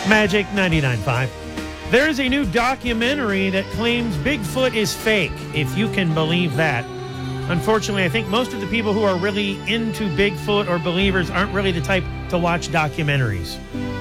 Magic 99.5. There's a new documentary that claims Bigfoot is fake, if you can believe that. Unfortunately, I think most of the people who are really into Bigfoot or believers aren't really the type to watch documentaries.